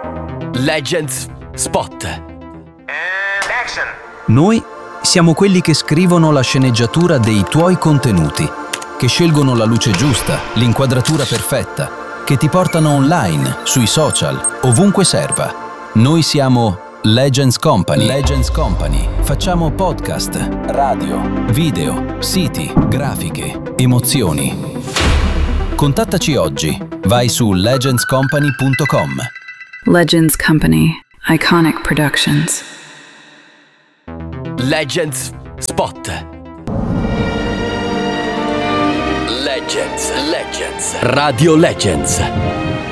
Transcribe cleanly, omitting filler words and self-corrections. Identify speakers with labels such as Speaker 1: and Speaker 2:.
Speaker 1: Legends Spot.
Speaker 2: Action.
Speaker 3: Noi siamo quelli che scrivono la sceneggiatura dei tuoi contenuti, che scelgono la luce giusta, l'inquadratura perfetta, che ti portano online, sui social, ovunque serva. Noi siamo Legends Company. Legends Company. Facciamo podcast, radio, video, siti, grafiche, emozioni. Contattaci oggi. Vai su legendscompany.com.
Speaker 4: Legends Company. Iconic Productions.
Speaker 1: Legends Spot. Legends. Radio Legends.